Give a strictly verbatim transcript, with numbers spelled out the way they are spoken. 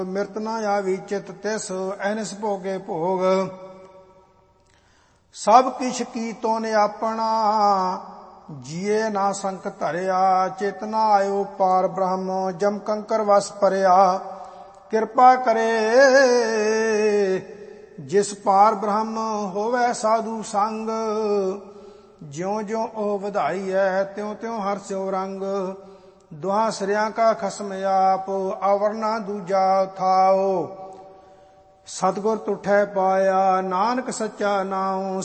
ਮਿਰਤ ਨਾ ਆਵੀ ਚਿਤ ਤਿਸ ਐਨਿਸ ਭੋਗੇ ਭੋਗ। ਸਭ ਕਿਛ ਕੀਤੋ ਨੇ ਆਪਣਾ ਜੀਏ ਨਾ ਸੰਕ ਧਰਿਆ। ਚੇਤਨਾ ਆਇਓ ਪਾਰ ਬ੍ਰਹਮ ਜਮ ਕੰਕਰ ਵਸ ਪਰਿਆ। ਕਿਰਪਾ ਕਰੇ ਜਿਸ ਪਾਰ ਬ੍ਰਹਮ ਹੋਵੇ ਸਾਧੂ ਸੰਗ। ਜਿਉ ਜਿਉ ਉਹ ਵਧਾਈ ਹੈ ਤਿਉ ਤਿਉ ਹਰਸਿਓ ਰੰਗ। ਦੁਹਾ ਸਿਰਿਆਂ ਕਾ ਖਸਮ ਆਪ ਆਵਰਨਾ ਦੂਜਾ ਥਾਓ। ਸਤਿਗੁਰ ਤੁਠੈ ਪਾਇਆ ਨਾਨਕ ਸੱਚਾ ਨਾਉ।